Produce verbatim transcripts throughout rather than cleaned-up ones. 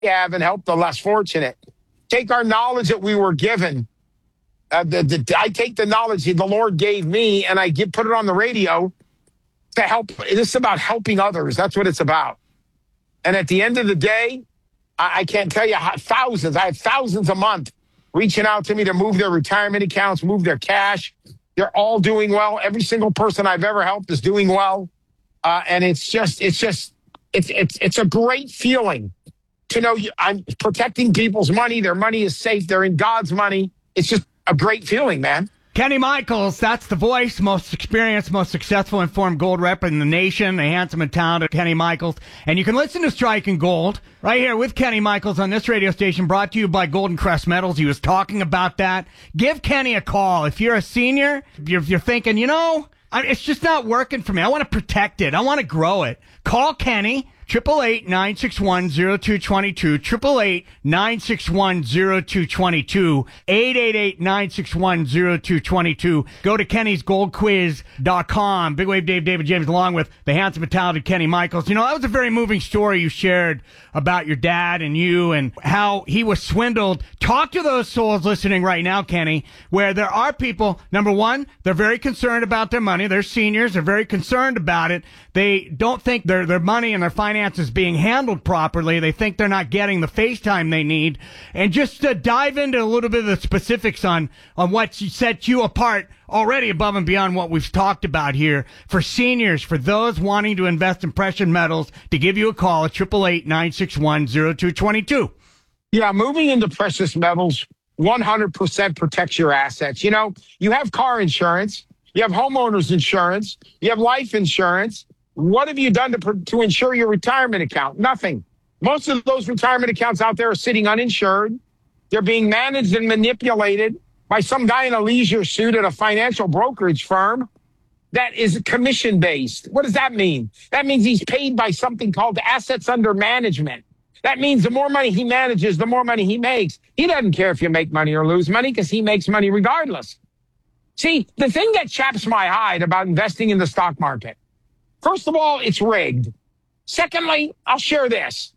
have and help the less fortunate. Take our knowledge that we were given. Uh, the, the, I take the knowledge that the Lord gave me and I give, put it on the radio to help. This is about helping others. That's what it's about. And at the end of the day, I, I can't tell you how thousands, I have thousands a month reaching out to me to move their retirement accounts, move their cash. They're all doing well. Every single person I've ever helped is doing well. Uh, and it's just, it's just, it's, it's, it's a great feeling to know you, I'm protecting people's money. Their money is safe. They're in God's money. It's just a great feeling, man. Kenny Michaels, that's the voice, most experienced, most successful informed gold rep in the nation, the handsome and talented Kenny Michaels. And you can listen to Striking Gold right here with Kenny Michaels on this radio station, brought to you by Golden Crest Metals. He was talking about that. Give Kenny a call. If you're a senior, if you're, if you're thinking, you know, I, it's just not working for me. I want to protect it. I want to grow it. Call Kenny. eight eight eight, nine six one, zero two two two, eight eight eight, nine six one, zero two two two, eight eight eight, nine six one, zero two two two. Go to Kenny's Gold Quiz dot com. Big Wave Dave, David James, along with the handsome and talented Kenny Michaels. You know, that was a very moving story you shared about your dad and you and how he was swindled. Talk to those souls listening right now, Kenny, where there are people, number one, they're very concerned about their money. They're seniors. They're very concerned about it. They don't think their their money and their finances being handled properly. They think they're not getting the FaceTime they need. And just to dive into a little bit of the specifics on, on what set you apart already above and beyond what we've talked about here for seniors, for those wanting to invest in precious metals, to give you a call at eight eight eight, nine six one, zero two two two. Yeah, moving into precious metals one hundred percent protects your assets. You know, you have car insurance, you have homeowners insurance, you have life insurance. What have you done to to insure your retirement account? Nothing. Most of those retirement accounts out there are sitting uninsured. They're being managed and manipulated by some guy in a leisure suit at a financial brokerage firm that is commission-based. What does that mean? That means he's paid by something called assets under management. That means the more money he manages, the more money he makes. He doesn't care if you make money or lose money because he makes money regardless. See, the thing that chaps my hide about investing in the stock market, first of all, it's rigged. Secondly, I'll share this,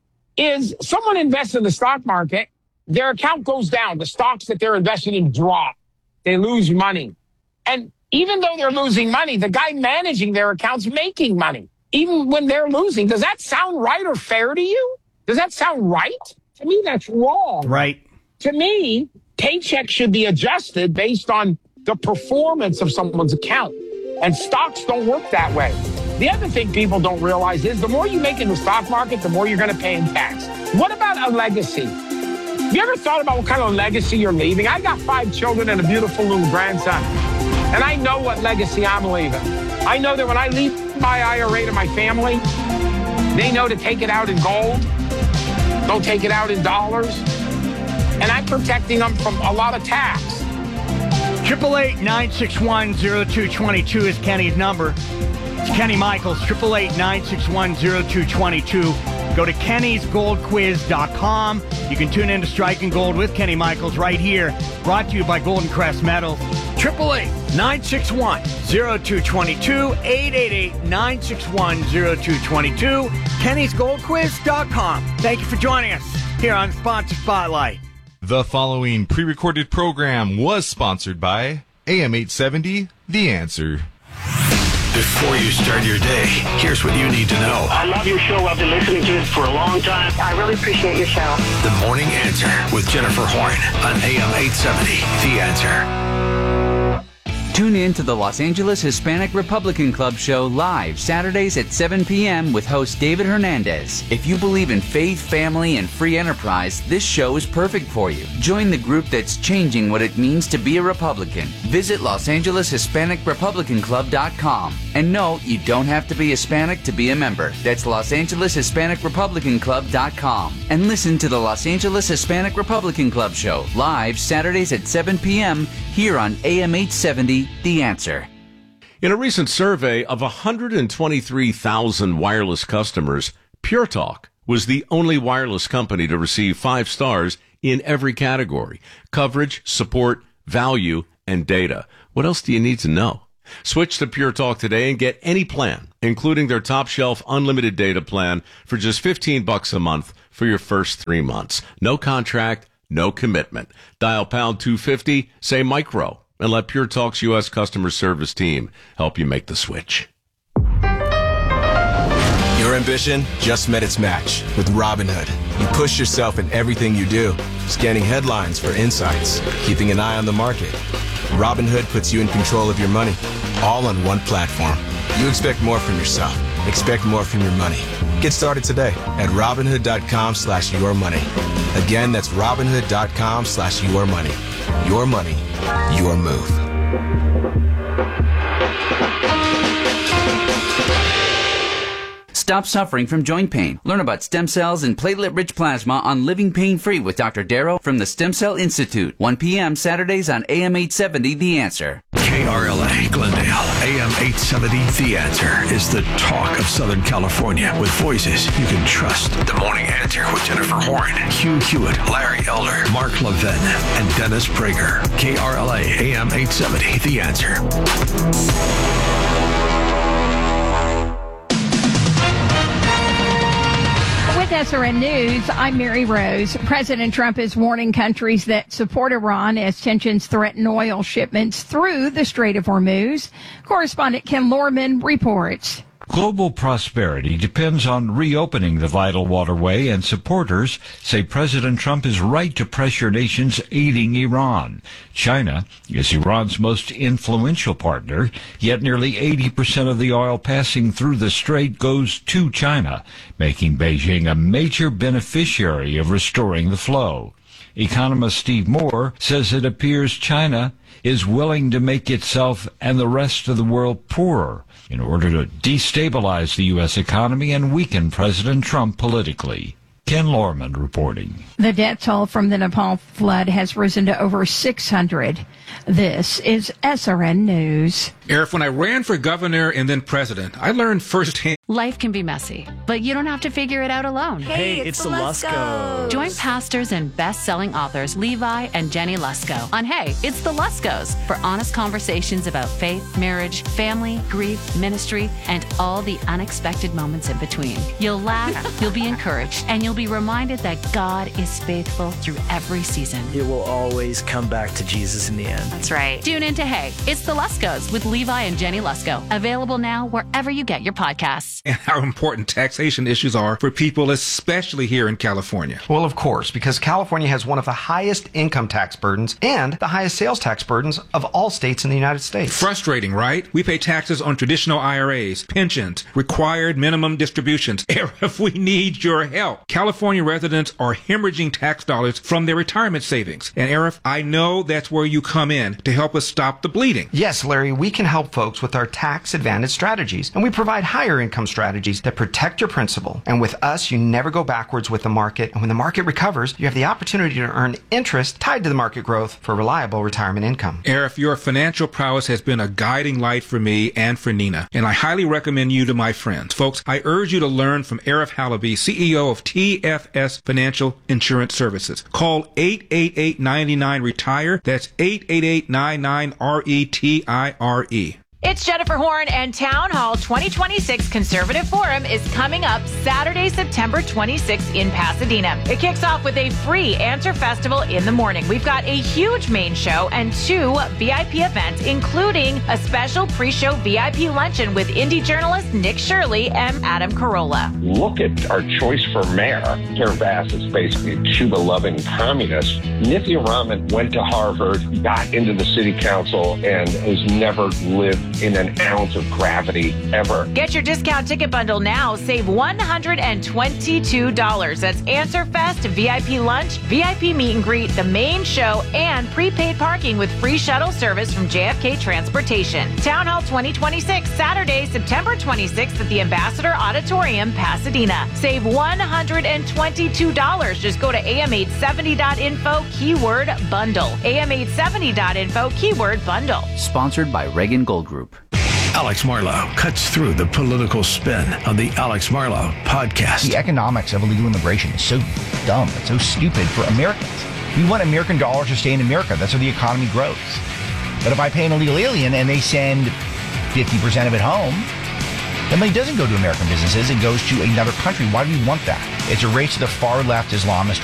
is someone invests in the stock market, their account goes down. The stocks that they're investing in drop. They lose money. And even though they're losing money, the guy managing their account's making money, even when they're losing. Does that sound right or fair to you? Does that sound right? To me, that's wrong. Right. To me, paychecks should be adjusted based on the performance of someone's account. And stocks don't work that way. The other thing people don't realize is the more you make in the stock market, the more you're going to pay in tax. What about a legacy? Have you ever thought about what kind of legacy you're leaving? I got five children and a beautiful little grandson. And I know what legacy I'm leaving. I know that when I leave my I R A to my family, they know to take it out in gold. Don't take it out in dollars. And I'm protecting them from a lot of tax. eight eight eight, nine six one, zero two two two is Kenny's number. It's Kenny Michaels, eight eight eight, nine six one, zero two two two. Go to Kenny's Gold Quiz dot com. You can tune in to Striking Gold with Kenny Michaels right here. Brought to you by Golden Crest Metals. eight eight eight, nine six one, zero two two two. eight eight eight, nine six one, zero two two two. Kenny's Gold Quiz dot com. Thank you for joining us here on Sponsor Spotlight. The following pre-recorded program was sponsored by A M eight seventy, The Answer. Before you start your day, here's what you need to know. I love your show. I've been listening to it for a long time. I really appreciate your show. The Morning Answer with Jennifer Horn on A M eight seventy, The Answer. Tune in to the Los Angeles Hispanic Republican Club show live Saturdays at seven p.m. with host David Hernandez. If you believe in faith, family, and free enterprise, this show is perfect for you. Join the group that's changing what it means to be a Republican. Visit Los Angeles Hispanic Republican Club dot com. And no, you don't have to be Hispanic to be a member. That's Los Angeles Hispanic Republican Club dot com. And listen to the Los Angeles Hispanic Republican Club show live Saturdays at seven p.m. here on A M eight seventy, The Answer. In a recent survey of one hundred twenty-three thousand wireless customers, Pure Talk was the only wireless company to receive five stars in every category: coverage, support, value, and data. What else do you need to know? Switch to Pure Talk today and get any plan, including their top shelf unlimited data plan for just fifteen bucks a month for your first three months. No contract, no commitment. Dial pound two fifty, say micro, and let Pure Talk's U S customer service team help you make the switch. Your ambition just met its match with Robinhood. You push yourself in everything you do, scanning headlines for insights, keeping an eye on the market. Robinhood puts you in control of your money, all on one platform. You expect more from yourself. Expect more from your money. Get started today at Robinhood.com slash your money. Again, that's Robinhood.com slash your money. Your money, your move. Stop suffering from joint pain. Learn about stem cells and platelet-rich plasma on Living Pain-Free with Doctor Darrow from the Stem Cell Institute. one p.m. Saturdays on A M eight seventy, The Answer. K R L A, Glendale, A M eight seventy, The Answer is the talk of Southern California with voices you can trust. The Morning Answer with Jennifer Horn, Hugh Hewitt, Larry Elder, Mark Levin, and Dennis Prager. K R L A, A M eight seventy, The Answer. With S R N News, I'm Mary Rose. President Trump is warning countries that support Iran as tensions threaten oil shipments through the Strait of Hormuz. Correspondent Ken Lorman reports. Global prosperity depends on reopening the vital waterway, and supporters say President Trump is right to pressure nations aiding Iran. China is Iran's most influential partner, yet nearly eighty percent of the oil passing through the strait goes to China, making Beijing a major beneficiary of restoring the flow. Economist Steve Moore says it appears China is willing to make itself and the rest of the world poorer in order to destabilize the U S economy and weaken President Trump politically. Ken Lorman reporting. The death toll from the Nepal flood has risen to over six hundred. This is S R N News. Eric, when I ran for governor and then president, I learned firsthand. Life can be messy, but you don't have to figure it out alone. Hey, it's, it's the Luskos. Join pastors and best-selling authors Levi and Jenny Lusko on Hey, It's the Luskos for honest conversations about faith, marriage, family, grief, ministry, and all the unexpected moments in between. You'll laugh, you'll be encouraged, and you'll be reminded that God is faithful through every season. It will always come back to Jesus in the end. That's right. Tune in to Hey, It's the Luskos with Levi and Jenny Lusko. Available now wherever you get your podcasts. And how important taxation issues are for people, especially here in California. Well, of course, because California has one of the highest income tax burdens and the highest sales tax burdens of all states in the United States. Frustrating, right? We pay taxes on traditional I R As, pensions, required minimum distributions. If we need your help. California residents are hemorrhaging tax dollars from their retirement savings. And Arif, I know that's where you come in to help us stop the bleeding. Yes, Larry, we can help folks with our tax advantage strategies, and we provide higher income strategies that protect your principal. And with us, you never go backwards with the market. And when the market recovers, you have the opportunity to earn interest tied to the market growth for reliable retirement income. Arif, your financial prowess has been a guiding light for me and for Nina, and I highly recommend you to my friends. Folks, I urge you to learn from Arif Halaby, C E O of T F S Financial Insurance Services. Call eight eight eight, nine nine, RETIRE. That's eight eight eight, nine nine, R E T I R E. It's Jennifer Horn, and Town Hall twenty twenty-six Conservative Forum is coming up Saturday, September twenty-sixth in Pasadena. It kicks off with a free Answer Festival in the morning. We've got a huge main show and two V I P events, including a special pre-show V I P luncheon with indie journalist Nick Shirley and Adam Carolla. Look at our choice for mayor. Karen Bass is basically a Cuba-loving communist. Nithya Raman went to Harvard, got into the city council, and has never lived in an ounce of gravity ever. Get your discount ticket bundle now. Save one hundred twenty-two dollars. That's Answer Fest, V I P lunch, V I P meet and greet, the main show, and prepaid parking with free shuttle service from J F K Transportation. Town Hall twenty twenty-six, Saturday, September twenty-sixth at the Ambassador Auditorium, Pasadena. Save one hundred twenty-two dollars. Just go to A M eight seventy dot info, keyword bundle. A M eight seventy dot info, keyword bundle. Sponsored by Reagan Gold Group. Alex Marlow cuts through the political spin on the Alex Marlow podcast. The economics of illegal immigration is so dumb. It's so stupid for Americans. We want American dollars to stay in America. That's how the economy grows. But if I pay an illegal alien and they send fifty percent of it home. The money doesn't go to American businesses. It goes to another country. Why do we want that? It's a race to the far left Islamist